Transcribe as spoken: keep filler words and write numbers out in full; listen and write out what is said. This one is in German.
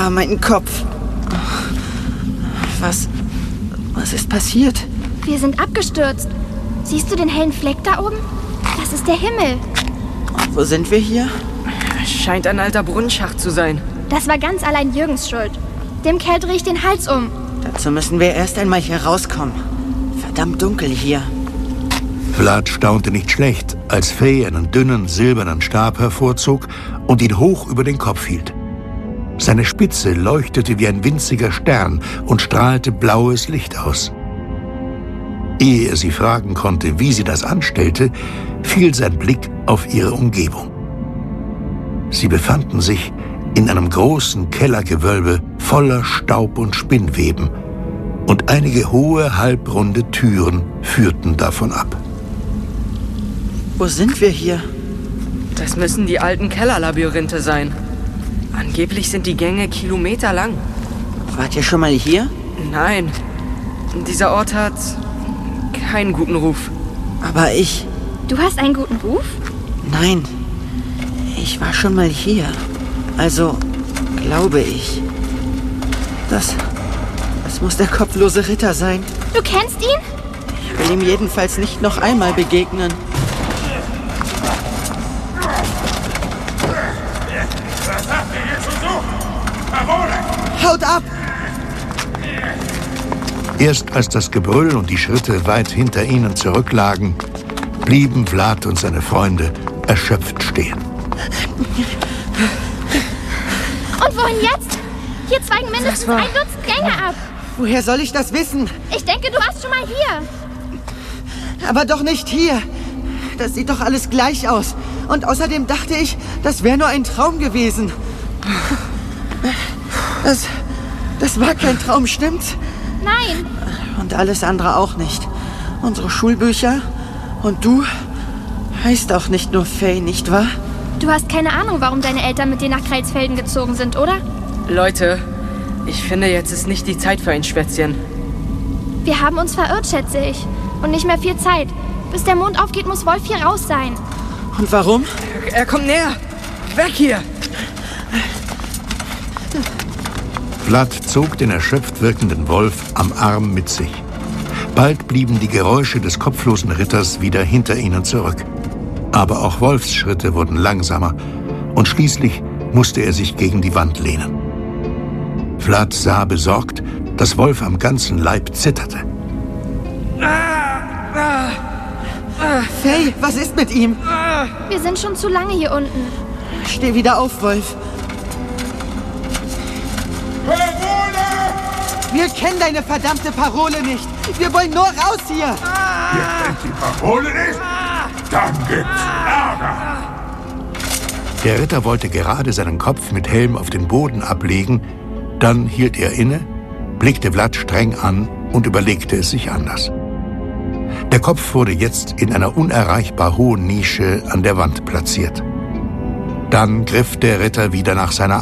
Ah, mein Kopf. Was, was ist passiert? Wir sind abgestürzt. Siehst du den hellen Fleck da oben? Das ist der Himmel. Und wo sind wir hier? Scheint ein alter Brunnenschacht zu sein. Das war ganz allein Jürgens Schuld. Dem Kerl drehe ich den Hals um. Dazu müssen wir erst einmal hier rauskommen. Verdammt dunkel hier. Vlad staunte nicht schlecht, als Faye einen dünnen, silbernen Stab hervorzog und ihn hoch über den Kopf hielt. Seine Spitze leuchtete wie ein winziger Stern und strahlte blaues Licht aus. Ehe er sie fragen konnte, wie sie das anstellte, fiel sein Blick auf ihre Umgebung. Sie befanden sich in einem großen Kellergewölbe voller Staub und Spinnweben, und einige hohe, halbrunde Türen führten davon ab. Wo sind wir hier? Das müssen die alten Kellerlabyrinthe sein. Angeblich sind die Gänge kilometerlang. Wart ihr schon mal hier? Nein, dieser Ort hat keinen guten Ruf. Aber ich... Du hast einen guten Ruf? Nein, ich war schon mal hier. Also, glaube ich. Das... Das muss der kopflose Ritter sein. Du kennst ihn? Ich will ihm jedenfalls nicht noch einmal begegnen. Was habt ihr hier zu suchen? Parole! Haut ab! Erst als das Gebrüll und die Schritte weit hinter ihnen zurücklagen, blieben Vlad und seine Freunde erschöpft stehen. Und wohin jetzt? Hier zweigen mindestens ein Dutzend Gänge ab. Woher soll ich das wissen? Ich denke, du warst schon mal hier. Aber doch nicht hier. Das sieht doch alles gleich aus. Und außerdem dachte ich, das wäre nur ein Traum gewesen. Das, das war kein Traum, stimmt's? Nein. Und alles andere auch nicht. Unsere Schulbücher und du heißt auch nicht nur Faye, nicht wahr? Du hast keine Ahnung, warum deine Eltern mit dir nach Kreilsfelden gezogen sind, oder? Leute, ich finde, jetzt ist nicht die Zeit für ein Schwätzchen. Wir haben uns verirrt, schätze ich. Und nicht mehr viel Zeit. Bis der Mond aufgeht, muss Wolf hier raus sein. Und warum? Er kommt näher. Weg hier! Vlad zog den erschöpft wirkenden Wolf am Arm mit sich. Bald blieben die Geräusche des kopflosen Ritters wieder hinter ihnen zurück. Aber auch Wolfs Schritte wurden langsamer und schließlich musste er sich gegen die Wand lehnen. Vlad sah besorgt, dass Wolf am ganzen Leib zitterte. Faye, was ist mit ihm? Wir sind schon zu lange hier unten. Steh wieder auf, Wolf. Parole! Wir kennen deine verdammte Parole nicht. Wir wollen nur raus hier. Ihr kennt die Parole nicht? Dann gibt's Ärger! Der Ritter wollte gerade seinen Kopf mit Helm auf den Boden ablegen, dann hielt er inne, blickte Vlad streng an und überlegte es sich anders. Der Kopf wurde jetzt in einer unerreichbar hohen Nische an der Wand platziert. Dann griff der Ritter wieder nach seiner